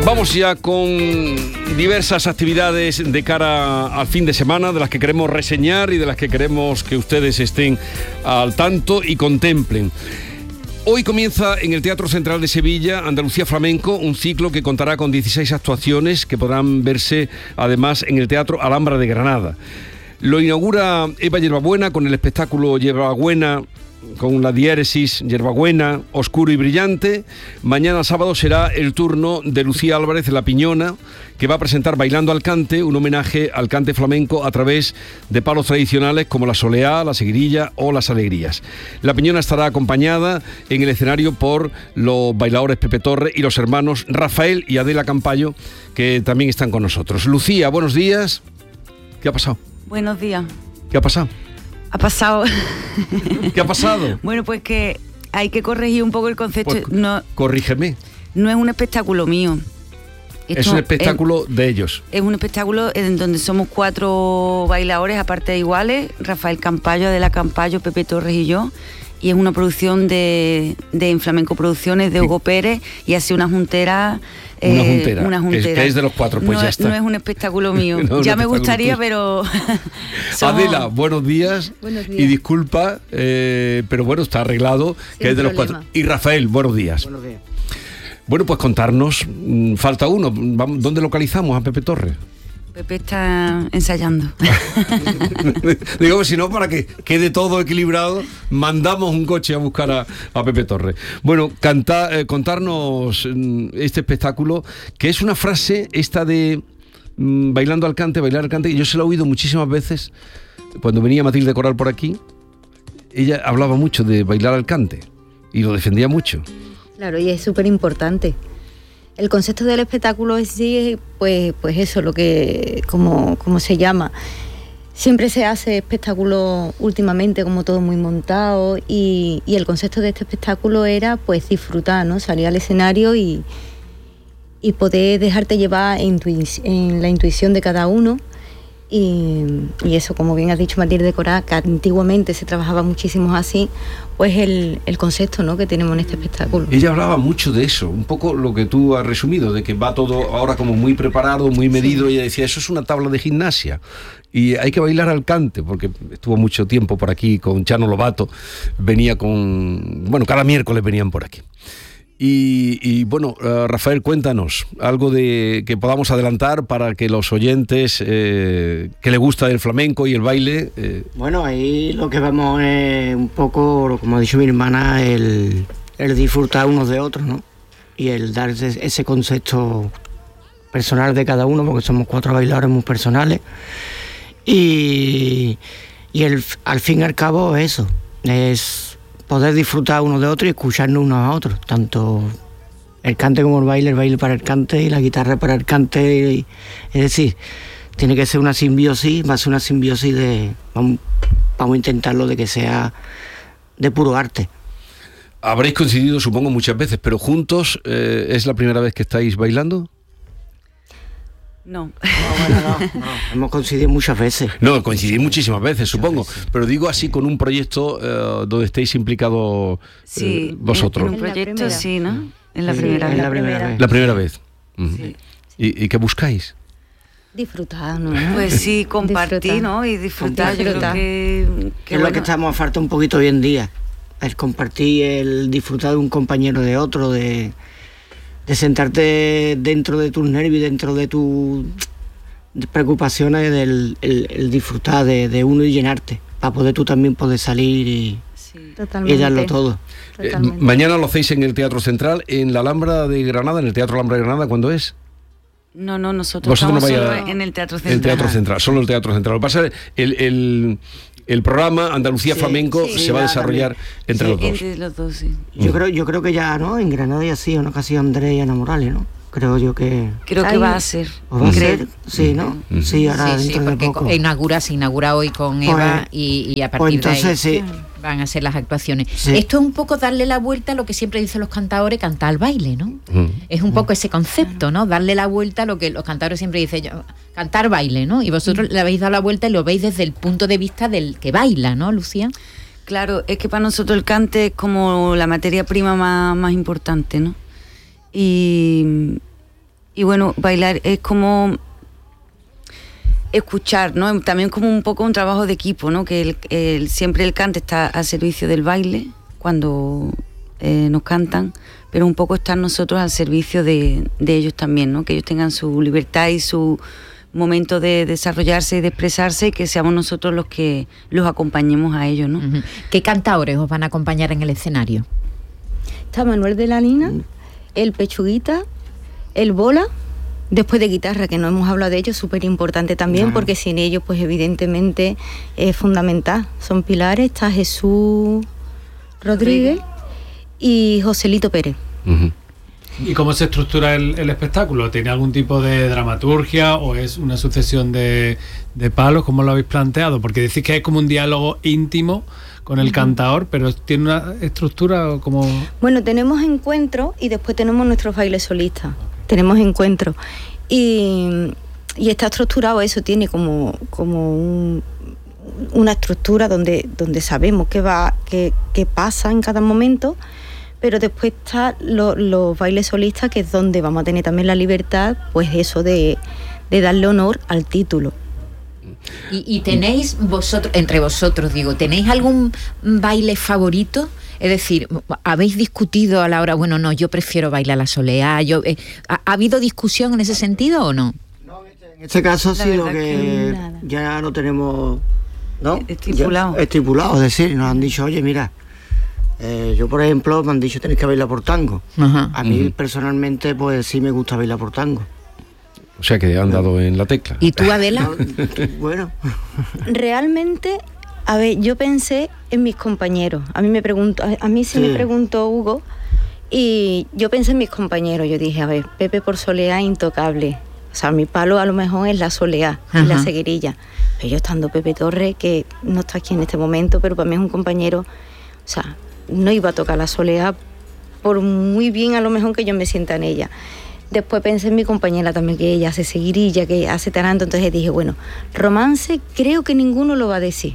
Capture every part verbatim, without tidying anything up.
Vamos ya con diversas actividades de cara al fin de semana, de las que queremos reseñar y de las que queremos que ustedes estén al tanto y contemplen. Hoy comienza en el Teatro Central de Sevilla Andalucía Flamenco, un ciclo que contará con dieciséis actuaciones que podrán verse además en el Teatro Alhambra de Granada. Lo inaugura Eva Yerbabuena con el espectáculo Yerbabuena, con la diéresis Yerbabuena, oscuro y brillante. Mañana sábado será el turno de Lucía Álvarez La Piñona, que va a presentar Bailando al Cante, un homenaje al cante flamenco a través de palos tradicionales como la soleá, la seguirilla o las alegrías. La Piñona estará acompañada en el escenario por los bailadores Pepe Torre y los hermanos Rafael y Adela Campayo, que también están con nosotros. Lucía, buenos días. ¿Qué ha pasado? Buenos días. ¿Qué ha pasado? Ha pasado... ¿Qué ha pasado? Bueno, pues que hay que corregir un poco el concepto. Pues, no, corrígeme. No es un espectáculo mío. Esto es un espectáculo es, de ellos. Es un espectáculo en donde somos cuatro bailadores, aparte de iguales, Rafael Campayo, Adela Campayo, Pepe Torres y yo. Y es una producción de, de Flamenco Producciones, de Hugo Pérez, y así una juntera... Eh, una juntera, una juntera. Que, es, que es de los cuatro, pues no, ya está. No es un espectáculo mío. no ya me gustaría, pero... somos... Adela, buenos días. Buenos días. Y disculpa, eh, pero bueno, está arreglado, Sin que es de problema. los cuatro. Y Rafael, buenos días. Buenos días. Bueno, pues contarnos, falta uno. ¿Dónde localizamos a Pepe Torres? Pepe está ensayando. Digo, si no, para que quede todo equilibrado, mandamos un coche a buscar a, a Pepe Torres. Bueno, canta, eh, contarnos este espectáculo, que es una frase esta de mm, bailando al cante, bailar al cante, que yo se la he oído muchísimas veces cuando venía Matilde Coral por aquí. Ella hablaba mucho de bailar al cante y lo defendía mucho. Claro, y es súper importante. El concepto del espectáculo en sí, pues, pues eso, lo que, como, como se llama. Siempre se hace espectáculo últimamente, como todo muy montado, y, y el concepto de este espectáculo era pues disfrutar, ¿no? Salir al escenario y, y poder dejarte llevar en, tu, en la intuición de cada uno. Y, y eso, como bien has dicho Matilde Coral, que antiguamente se trabajaba muchísimo así, pues el, el concepto, ¿no?, que tenemos en este espectáculo. Ella hablaba mucho de eso, un poco lo que tú has resumido, de que va todo ahora como muy preparado, muy medido. Sí. Ella decía, eso es una tabla de gimnasia y hay que bailar al cante, porque estuvo mucho tiempo por aquí con Chano Lobato, venía con... bueno, cada miércoles venían por aquí. Y, y bueno, uh, Rafael, cuéntanos algo de que podamos adelantar para que los oyentes eh, que les gusta del flamenco y el baile... Eh... Bueno, ahí lo que vemos es un poco, como ha dicho mi hermana, el, el disfrutar unos de otros, ¿no? Y el dar ese, ese concepto personal de cada uno, porque somos cuatro bailadores muy personales. Y, y el, al fin y al cabo eso, es... poder disfrutar uno de otro y escucharnos unos a otros, tanto el cante como el baile, el baile para el cante y la guitarra para el cante. Y, es decir, tiene que ser una simbiosis, va a ser una simbiosis de... Vamos, vamos a intentarlo de que sea de puro arte. Habréis coincidido, supongo, muchas veces, pero juntos, eh, ¿es la primera vez que estáis bailando? No. No, bueno, no, no. Hemos coincidido muchas veces. No, coincidí muchísimas veces, supongo. Pero digo así con un proyecto eh, donde estéis implicados eh, sí, vosotros. En un proyecto, sí, ¿no? En la sí, primera en vez. la primera vez. La primera vez. Uh-huh. Sí. ¿Y, ¿Y qué buscáis? Disfrutar, ¿no? Pues sí, compartir, disfrutar. ¿no? Y disfrutar. disfrutar. Yo creo que, que es bueno. lo que estamos a falta un poquito hoy en día. El compartir, el disfrutar de un compañero de otro, de, de sentarte dentro de tus nervios, dentro de tus preocupaciones, del el, el disfrutar de, de uno y llenarte, para poder tú también poder salir y, Sí. Totalmente. y darlo todo. Eh, mañana lo hacéis en el Teatro Central, en la Alhambra de Granada, en el Teatro Alhambra de Granada, ¿cuándo es? No, no, nosotros Vosotros estamos no vaya- solo en el Teatro Central. El Teatro Central, solo el Teatro Central. Lo que pasa es que el, el, el programa Andalucía Sí, Flamenco sí, se va a ya desarrollar también. entre Sí, los dos. Entre los dos, sí. Yo creo, yo creo que ya, ¿no? En Granada ya sí, una ocasión Andrés y Ana Morales, ¿no? Creo yo que... Creo que Ay, va a ser. ¿O va a Creo. ser? Sí, ¿no? Ujú. Sí, ahora Sí, sí, dentro de porque poco. inaugura, se inaugura hoy con Pues- Eva y, y a Pues partir entonces de ahí sí. van a ser las actuaciones. Sí. Esto es un poco darle la vuelta a lo que siempre dicen los cantadores, cantar al baile, ¿no? Mm. Es un poco ese concepto, ¿no? Darle la vuelta a lo que los cantadores siempre dicen, yo, cantar baile, ¿no? Y vosotros le habéis dado la vuelta y lo veis desde el punto de vista del que baila, ¿no, Lucía? Claro, es que para nosotros el cante es como la materia prima más, más importante, ¿no? Y, Y bueno, bailar es como escuchar, ¿no? También como un poco un trabajo de equipo, ¿no? Que el, el, siempre el cante está al servicio del baile cuando eh, nos cantan, pero un poco estar nosotros al servicio de, de ellos también, ¿no? Que ellos tengan su libertad y su momento de desarrollarse y de expresarse, y que seamos nosotros los que los acompañemos a ellos, ¿no? Uh-huh. ¿Qué cantaores os van a acompañar en el escenario? Está Manuel de la Lina, el Pechuguita, el Bola, después de guitarra, que no hemos hablado de ellos, súper importante también, no. porque sin ellos, pues evidentemente es fundamental. Son pilares, está Jesús Rodríguez y Joselito Pérez. Uh-huh. ¿Y cómo se estructura el, el espectáculo? ¿Tiene algún tipo de dramaturgia o es una sucesión de, de palos? ¿Cómo lo habéis planteado? Porque decís que es como un diálogo íntimo con el uh-huh. cantador, pero ¿tiene una estructura como...? Bueno, tenemos encuentros y después tenemos nuestros bailes solistas. Okay. Tenemos encuentros. Y, y está estructurado eso, tiene como, como un, una estructura donde, donde sabemos qué va, qué, qué pasa en cada momento. Pero después está los lo bailes solistas, que es donde vamos a tener también la libertad, pues eso de, de darle honor al título. ¿Y, y tenéis vosotros, entre vosotros digo, tenéis algún baile favorito? Es decir, ¿habéis discutido a la hora, bueno, no, yo prefiero bailar la soleá? Yo, eh, ¿ha, ¿Ha habido discusión en ese sentido o no? No, en este caso sí, lo que, que ya lo tenemos, ¿no? Estipulado. Ya, estipulado, es decir, nos han dicho, oye, mira, Eh, yo, por ejemplo, me han dicho tenéis que bailar por tango. Ajá. A mí, uh-huh. personalmente, pues sí me gusta bailar por tango. O sea que han dado en la tecla. ¿Y tú, Adela? No, bueno. Realmente, a ver, yo pensé en mis compañeros. A mí me preguntó, a, a mí se sí. me preguntó Hugo, y yo pensé en mis compañeros. Yo dije, a ver, Pepe por soleá, intocable. O sea, mi palo a lo mejor es la soleá, es la seguirilla. Pero yo estando Pepe Torres, que no está aquí en este momento, pero para mí es un compañero, o sea, no iba a tocar la soleá por muy bien a lo mejor que yo me sienta en ella. Después pensé en mi compañera también, que ella hace seguirilla, que hace taranto, entonces dije, bueno, romance creo que ninguno lo va a decir.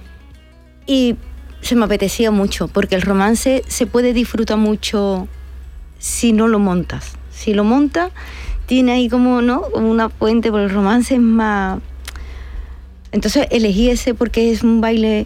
Y se me apetecía mucho, porque el romance se puede disfrutar mucho si no lo montas. Si lo montas, tiene ahí como, ¿no?, una puente, porque el romance es más... Entonces elegí ese porque es un baile...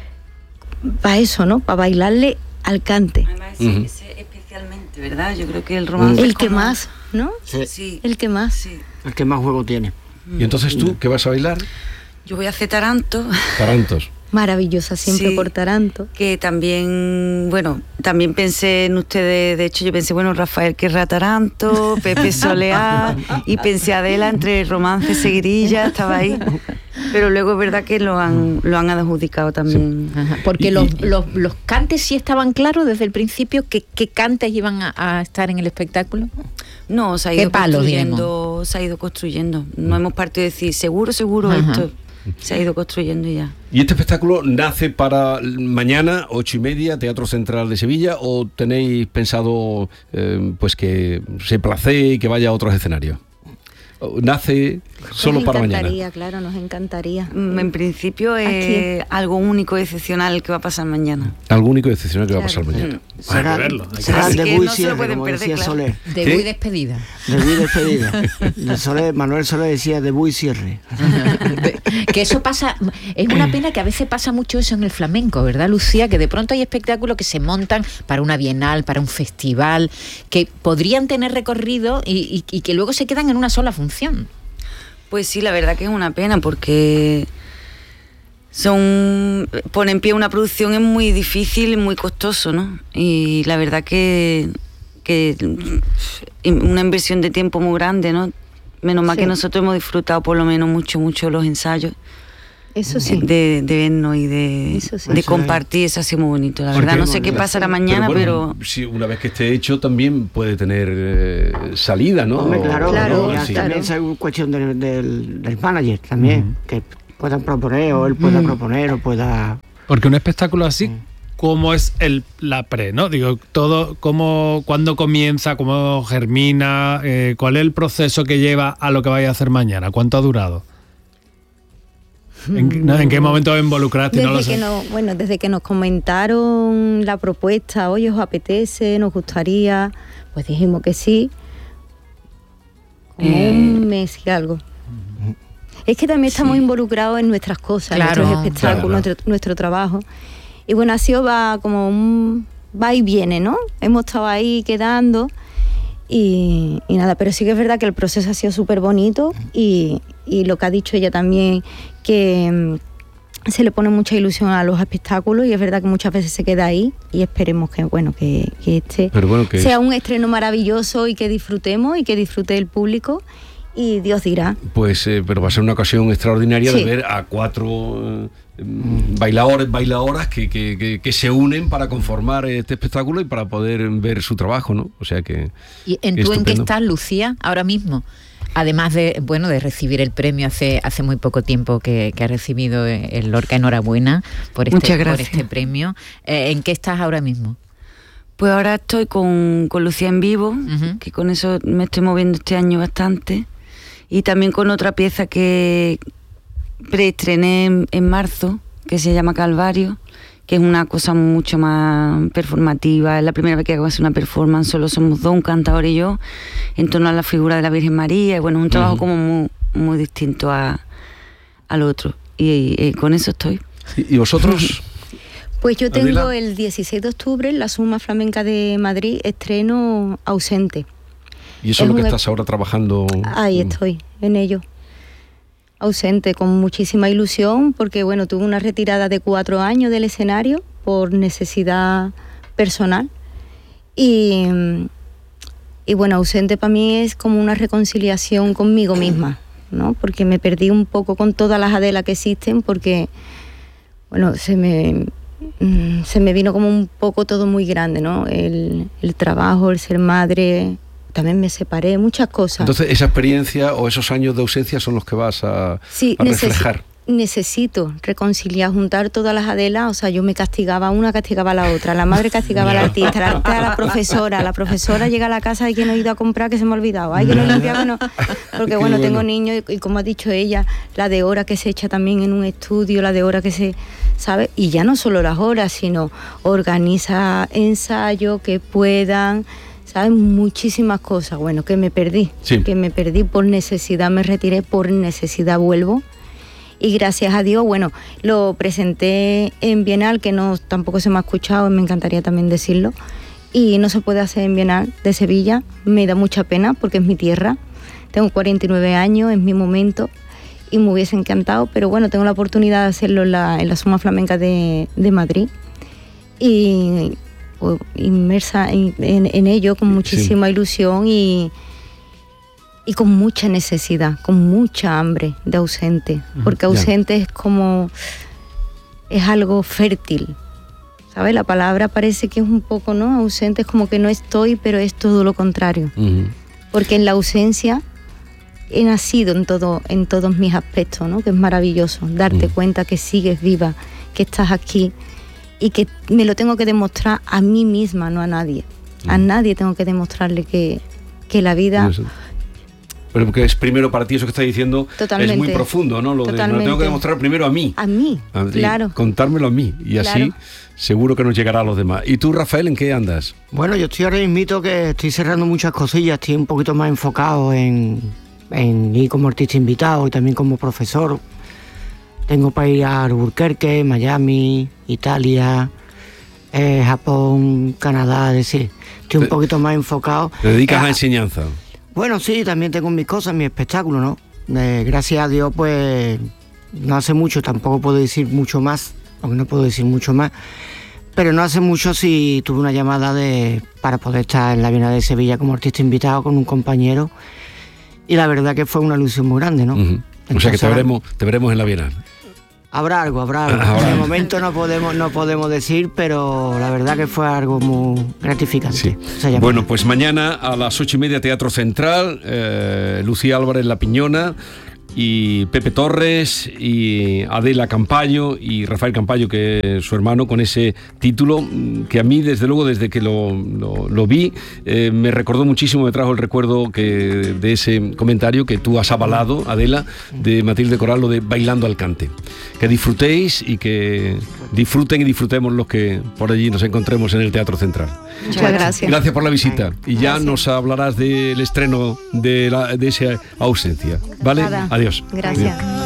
para eso, ¿no? Para bailarle al cante. Además, ese, uh-huh. ese especialmente, ¿verdad? Yo creo que el romance... El como... que más, ¿no? Sí. sí. El que más. Sí. El que más juego tiene. ¿Y entonces tú qué vas a bailar? Yo voy a hacer taranto. Tarantos. Maravillosa siempre sí, por taranto. Que también, bueno, también pensé en ustedes, de hecho yo pensé, bueno, Rafael querrá taranto, Pepe soleá, y pensé Adela entre romance, seguirilla, estaba ahí. Pero luego es verdad que lo han, lo han adjudicado también. Sí. Ajá, porque y, los, y, los, los cantes sí estaban claros desde el principio, que qué cantes iban a, a estar en el espectáculo. No, se ha ido palo, construyendo, digamos? se ha ido construyendo. No hemos partido de decir, seguro, seguro, Ajá. esto se ha ido construyendo ya. ¿Y este espectáculo nace para mañana, ocho y media, Teatro Central de Sevilla, o tenéis pensado eh, pues que se placee y que vaya a otros escenarios? ¿Nace solo para mañana? Nos encantaría, claro, nos encantaría. En principio es Aquí. algo único y excepcional que va a pasar mañana. Algo único y excepcional que claro. va a pasar mañana. Hay que verlo. Hay que será verlo. debut y no cierre, se como perder, decía claro. Soler. Debut y despedida. Debut y despedida. De Soler, Manuel Soler decía debut y cierre. Que eso pasa, es una pena que a veces pasa mucho eso en el flamenco, ¿verdad, Lucía? Que de pronto hay espectáculos que se montan para una bienal, para un festival, que podrían tener recorrido y, y, y que luego se quedan en una sola función. Pues sí, la verdad que es una pena, porque son poner en pie una producción es muy difícil y muy costoso, ¿no? Y la verdad que, que una inversión de tiempo muy grande, ¿no? Menos mal sí. que nosotros hemos disfrutado por lo menos mucho, mucho los ensayos. Eso sí. De, de vernos y de, sí. de compartir, eso ha sido muy bonito. La verdad, no sé qué pasará mañana, pero... Bueno, pero... Sí, una vez que esté hecho también puede tener eh, salida, ¿no? Hombre, claro, claro, ¿no? sí. También es cuestión del, del, del manager también, uh-huh. que puedan proponer, o él pueda uh-huh. proponer, o pueda... Porque un espectáculo así... Uh-huh. ¿Cómo es el la pre, no? Digo, todo, cómo, cuándo comienza, cómo germina, eh, cuál es el proceso que lleva a lo que vaya a hacer mañana, cuánto ha durado. ¿En, no, ¿En qué momento os involucraste? Desde No lo sé. que nos, bueno, desde que nos comentaron la propuesta, oye, os apetece, nos gustaría, pues dijimos que sí. como Eh. un mes y algo. Es que también estamos Sí. involucrados en nuestras cosas, en Claro, nuestros espectáculos, claro. Nuestro, nuestro trabajo. Y bueno, ha sido va como un va y viene, ¿no? Hemos estado ahí quedando y, y nada, pero sí que es verdad que el proceso ha sido súper bonito y, y lo que ha dicho ella también, que mm, se le pone mucha ilusión a los espectáculos y es verdad que muchas veces se queda ahí y esperemos que, bueno, que, que este Pero bueno, que sea un estreno maravilloso y que disfrutemos y que disfrute el público y Dios dirá. Pues, eh, pero va a ser una ocasión extraordinaria Sí. de ver a cuatro eh, bailadores, bailadoras que, que, que, que se unen para conformar este espectáculo y para poder ver su trabajo, ¿no? O sea que... ¿Y en tú en qué estupendo. estás, Lucía, ahora mismo? Además de, bueno, de recibir el premio hace, hace muy poco tiempo que, que ha recibido el Lorca, enhorabuena por este, Muchas por gracias. este premio. Eh, ¿En qué estás ahora mismo? Pues ahora estoy con, con Lucía en vivo, Ujú. que con eso me estoy moviendo este año bastante. Y también con otra pieza que preestrené en, en marzo, que se llama Calvario, que es una cosa mucho más performativa. Es la primera vez que hago así una performance, solo somos dos, un cantador y yo, en torno a la figura de la Virgen María. Y bueno, es un trabajo Ujú. como muy, muy distinto a, al otro. Y, y con eso estoy. ¿Y y vosotros? Pues yo tengo Adela. el dieciséis de octubre en la Suma Flamenca de Madrid, estreno Ausente. Y eso es Es lo que un- estás ahora trabajando. Ahí estoy, en ello. Ausente, con muchísima ilusión, porque bueno, tuve una retirada de cuatro años del escenario por necesidad personal. Y, y bueno, ausente para mí es como una reconciliación conmigo misma, ¿no? Porque me perdí un poco con todas las Adelas que existen, porque bueno, se me, mm, se me vino como un poco todo muy grande, ¿no? El, el trabajo, el ser madre, también me separé, muchas cosas. Entonces, esa experiencia o esos años de ausencia son los que vas a, Sí, a necesi- reflejar. necesito reconciliar, juntar todas las Adelas. O sea, yo me castigaba, una castigaba a la otra, la madre castigaba a la artista, la artista a la profesora, la profesora llega a la casa y que no he ido a comprar, que se me ha olvidado, ay, que no he limpiado, que no. Porque Qué bueno, tengo bueno. niños y, y como ha dicho ella, la de hora que se echa también en un estudio, la de hora que se, ¿sabe? Y ya no solo las horas, sino organiza ensayos que puedan, ¿sabes? Muchísimas cosas, bueno, que me perdí, Sí. que me perdí por necesidad, me retiré, por necesidad vuelvo. Y gracias a Dios, bueno, lo presenté en Bienal, que no tampoco se me ha escuchado, me encantaría también decirlo, y no se puede hacer en Bienal de Sevilla, me da mucha pena porque es mi tierra, tengo cuarenta y nueve años, es mi momento, y me hubiese encantado, pero bueno, tengo la oportunidad de hacerlo en la, en la Suma Flamenca de, de Madrid, y pues, inmersa en, en- en ello con muchísima ilusión y... y con mucha necesidad, con mucha hambre de ausente, porque ya. ausente es como, es algo fértil, ¿sabes? La palabra parece que es un poco, ¿no? Ausente es como que no estoy, pero es todo lo contrario, Ujú. porque en la ausencia he nacido en, todo, en todos mis aspectos, ¿no? Que es maravilloso, darte Mm. cuenta que sigues viva, que estás aquí y que me lo tengo que demostrar a mí misma, no a nadie. A Mm. nadie tengo que demostrarle que, que la vida... Eso. Pero porque es primero para ti eso que estás diciendo, Totalmente. es muy profundo, ¿no? Lo de, me lo tengo Totalmente. que demostrar primero a mí. A mí, A mí, claro. Contármelo a mí. Y así Claro. seguro que nos llegará a los demás. ¿Y tú, Rafael, en qué andas? Bueno, yo estoy ahora mismo que estoy cerrando muchas cosillas, estoy un poquito más enfocado en, en ir como artista invitado y también como profesor. Tengo para ir a Albuquerque, Miami, Italia, eh, Japón, Canadá, es decir, estoy un Te- poquito más enfocado. Te dedicas Eh, a enseñanza. Bueno, sí, también tengo mis cosas, mi espectáculo, ¿no? Eh, gracias a Dios, pues, no hace mucho, tampoco puedo decir mucho más, aunque no puedo decir mucho más, pero no hace mucho sí tuve una llamada de para poder estar en la Bienal de Sevilla como artista invitado con un compañero, y la verdad que fue una ilusión muy grande, ¿no? Ujú. O sea que Entonces, te veremos, te veremos en la Bienal. Habrá algo, habrá algo. Habrá De algo. momento no podemos, no podemos decir, pero la verdad que fue algo muy gratificante. Sí. esa llamada. Bueno, pues mañana a las ocho y media, Teatro Central, eh, Lucía Álvarez La Piñona, y Pepe Torres y Adela Campayo y Rafael Campayo, que es su hermano, con ese título que a mí, desde luego, desde que lo, lo, lo vi, eh, me recordó muchísimo, me trajo el recuerdo que, de ese comentario que tú has avalado, Adela, de Matilde Coral, lo de Bailando al Cante. Que disfrutéis y que disfruten y disfrutemos los que por allí nos encontremos en el Teatro Central. Muchas gracias. Gracias por la visita. Y ya Gracias. nos hablarás del estreno de, la, de esa ausencia. ¿Vale? Nada. Adiós. Gracias. Adiós.